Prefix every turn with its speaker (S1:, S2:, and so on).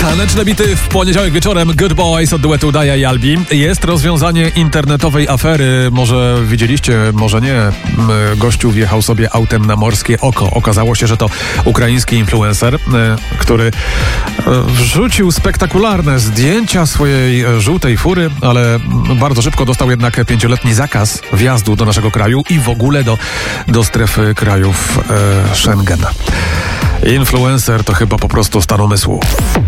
S1: Taneczne bity w poniedziałek wieczorem. Good Boys od duetu Daja i Albi. Jest rozwiązanie internetowej afery. Może widzieliście, może nie. Gościu wjechał sobie autem na Morskie Oko. Okazało się, że to ukraiński influencer, który wrzucił spektakularne zdjęcia swojej żółtej fury, ale bardzo szybko dostał jednak 5-letni zakaz wjazdu do naszego kraju i w ogóle do strefy krajów Schengen. Influencer to chyba po prostu stan umysłu.